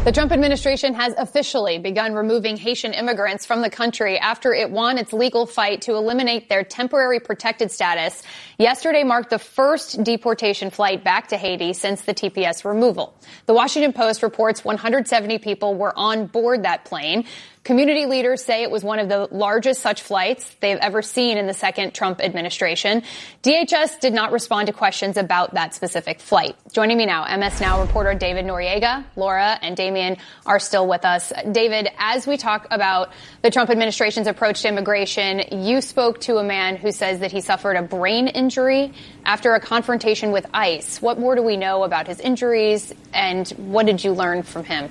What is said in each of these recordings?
The Trump administration has officially begun removing Haitian immigrants from the country after it won its legal fight to eliminate their temporary protected status. Yesterday marked the first deportation flight back to Haiti since the TPS removal. The Washington Post reports 170 people were on board that plane. Community leaders say it was one of the largest such flights they've ever seen in the second Trump administration. DHS did not respond to questions about that specific flight. Joining me now, MS Now reporter David Noriega, Laura, and Damien are still with us. David, as we talk about the Trump administration's approach to immigration, you spoke to a man who says that he suffered a brain injury after a confrontation with ICE. What more do we know about his injuries, and what did you learn from him?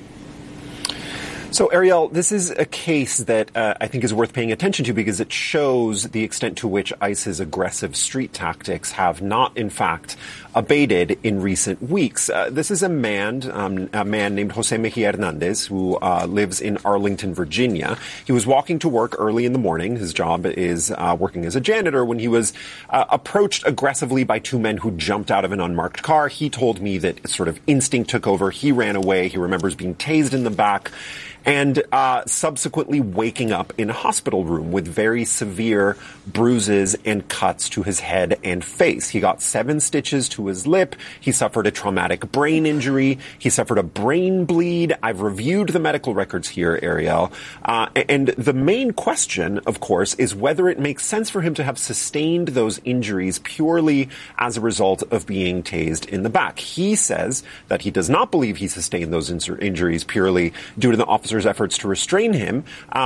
So, Ariel, this is a case that I think is worth paying attention to because it shows the extent to which ICE's aggressive street tactics have not, in fact, abated in recent weeks. This is a man named Jose Mejia Hernandez who lives in Arlington, Virginia. He was walking to work early in the morning. His job is working as a janitor when he was approached aggressively by two men who jumped out of an unmarked car. He told me that sort of instinct took over. He ran away. He remembers being tased in the back and subsequently waking up in a hospital room with very severe bruises and cuts to his head and face. He got 7 stitches to his lip. He suffered a traumatic brain injury. He suffered a brain bleed. I've reviewed the medical records here, Ariel. And the main question, of course, is whether it makes sense for him to have sustained those injuries purely as a result of being tased in the back. He says that he does not believe he sustained those injuries purely due to the officer's efforts to restrain him,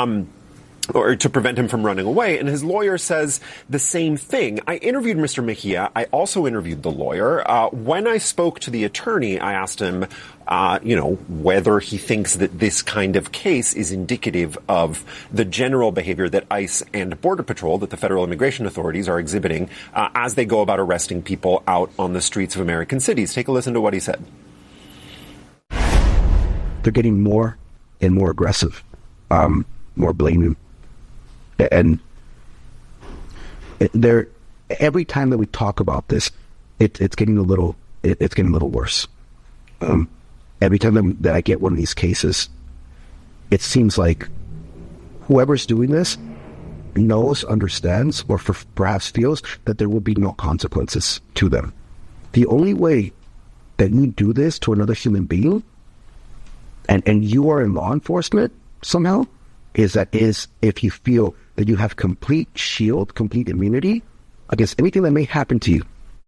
or to prevent him from running away. And his lawyer says the same thing. I interviewed Mr. Mejia. I also interviewed the lawyer. When I spoke to the attorney, I asked him, whether he thinks that this kind of case is indicative of the general behavior that ICE and Border Patrol, that the federal immigration authorities are exhibiting as they go about arresting people out on the streets of American cities. Take a listen to what he said. They're getting more and more aggressive, more blatant. And every time that we talk about this, it's getting a little worse. Every time that I get one of these cases, it seems like whoever's doing this knows, understands, or perhaps feels that there will be no consequences to them. The only way that you do this to another human being, and you are in law enforcement somehow, is if you feel that you have complete shield, complete immunity against anything that may happen to you.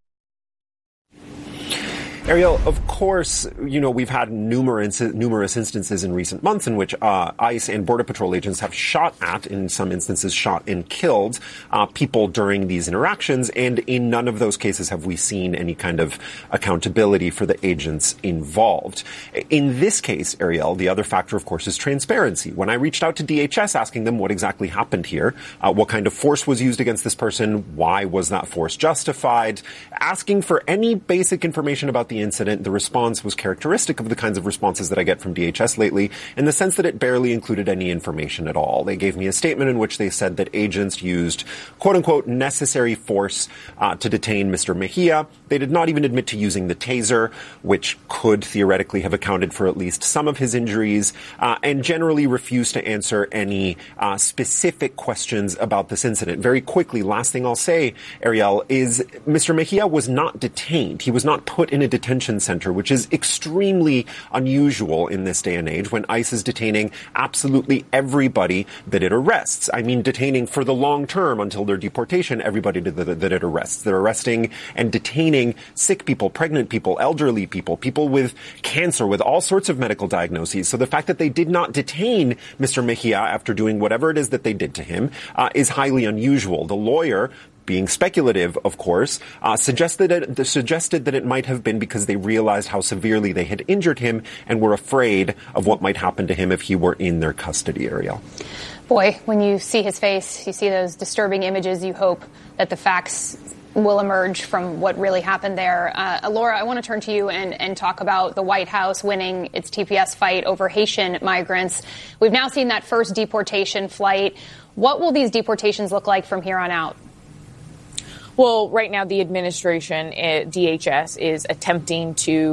Ariel, of course, we've had numerous instances in recent months in which ICE and Border Patrol agents have shot at, in some instances, shot and killed people during these interactions. And in none of those cases have we seen any kind of accountability for the agents involved. In this case, Ariel, the other factor, of course, is transparency. When I reached out to DHS asking them what exactly happened here, what kind of force was used against this person, why was that force justified, asking for any basic information about the incident, the response was characteristic of the kinds of responses that I get from DHS lately, in the sense that it barely included any information at all. They gave me a statement in which they said that agents used, quote-unquote, necessary force to detain Mr. Mejia. They did not even admit to using the taser, which could theoretically have accounted for at least some of his injuries, and generally refused to answer any specific questions about this incident. Very quickly, last thing I'll say, Ariel, is Mr. Mejia was not detained. He was not put in a detention center, which is extremely unusual in this day and age when ICE is detaining absolutely everybody that it arrests. I mean, detaining for the long term until their deportation, everybody that it arrests. They're arresting and detaining sick people, pregnant people, elderly people, people with cancer, with all sorts of medical diagnoses. So the fact that they did not detain Mr. Mejia after doing whatever it is that they did to him is highly unusual. The lawyer, being speculative, of course, suggested that it might have been because they realized how severely they had injured him and were afraid of what might happen to him if he were in their custody, Ariel. Boy, when you see his face, you see those disturbing images, you hope that the facts will emerge from what really happened there. Laura, I want to turn to you and talk about the White House winning its TPS fight over Haitian migrants. We've now seen that first deportation flight. What will these deportations look like from here on out? Well, right now the administration, DHS, is attempting to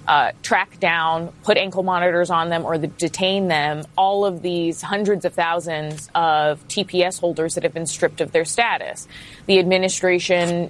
track down, put ankle monitors on them, or detain them, all of these hundreds of thousands of TPS holders that have been stripped of their status. The administration,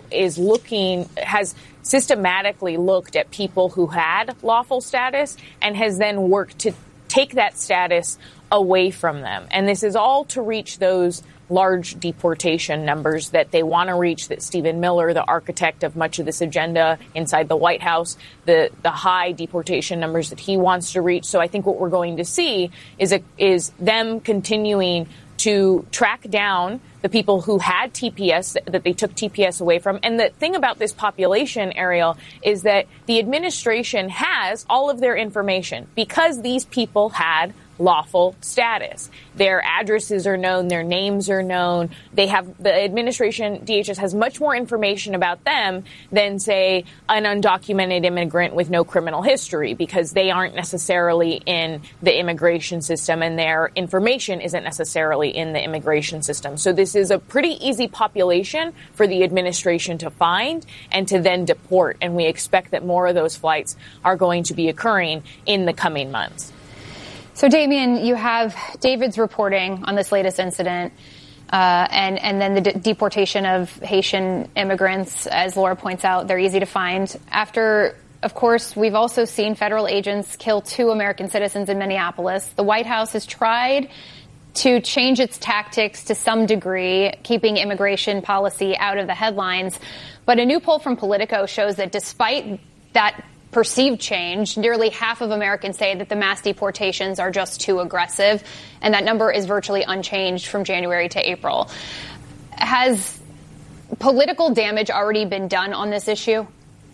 has systematically looked at people who had lawful status and has then worked to take that status away from them. And this is all to reach those large deportation numbers that they want to reach, that Stephen Miller, the architect of much of this agenda inside the White House, the high deportation numbers that he wants to reach. So I think what we're going to see is them continuing to track down the people who had TPS, that they took TPS away from. And the thing about this population, Ariel, is that the administration has all of their information because these people had lawful status. Their addresses are known, their names are known. The administration, DHS, has much more information about them than, say, an undocumented immigrant with no criminal history, because they aren't necessarily in the immigration system and their information isn't necessarily in the immigration system. So this is a pretty easy population for the administration to find and to then deport. And we expect that more of those flights are going to be occurring in the coming months. So, Damian, you have David's reporting on this latest incident, and then the deportation of Haitian immigrants. As Laura points out, they're easy to find. After, of course, we've also seen federal agents kill 2 American citizens in Minneapolis. The White House has tried to change its tactics to some degree, keeping immigration policy out of the headlines. But a new poll from Politico shows that despite that perceived change, nearly half of Americans say that the mass deportations are just too aggressive, and that number is virtually unchanged from January to April. Has political damage already been done on this issue?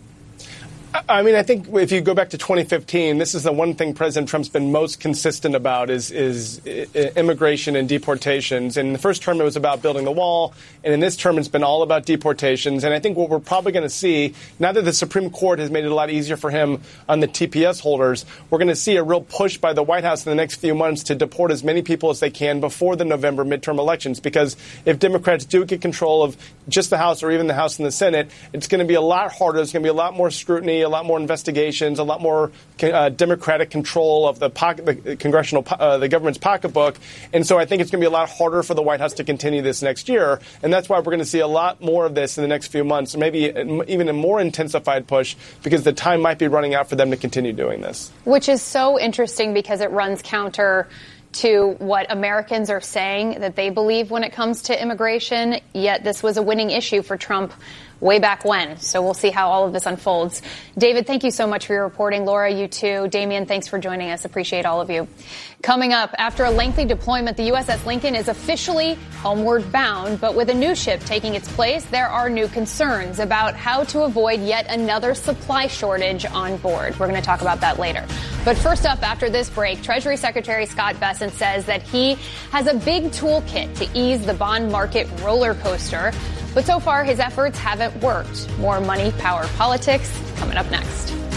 I mean, I think if you go back to 2015, this is the one thing President Trump's been most consistent about is immigration and deportations. In the first term, it was about building the wall. And in this term, it's been all about deportations. And I think what we're probably going to see, now that the Supreme Court has made it a lot easier for him on the TPS holders, we're going to see a real push by the White House in the next few months to deport as many people as they can before the November midterm elections. Because if Democrats do get control of just the House or even the House and the Senate, it's going to be a lot harder. There's going to be a lot more scrutiny, a lot more investigations, a lot more Democratic control of the government's pocketbook. And so I think it's going to be a lot harder for the White House to continue this next year. And that's why we're going to see a lot more of this in the next few months, maybe even a more intensified push, because the time might be running out for them to continue doing this. Which is so interesting because it runs counter to what Americans are saying that they believe when it comes to immigration, yet this was a winning issue for Trump way back when. So we'll see how all of this unfolds. David, thank you so much for your reporting. Laura, you too. Damian, thanks for joining us. Appreciate all of you. Coming up, after a lengthy deployment, the USS Lincoln is officially homeward bound. But with a new ship taking its place, there are new concerns about how to avoid yet another supply shortage on board. We're going to talk about that later. But first up, after this break, Treasury Secretary Scott Bessent says that he has a big toolkit to ease the bond market roller coaster. But so far, his efforts haven't worked. More money, power, politics coming up next.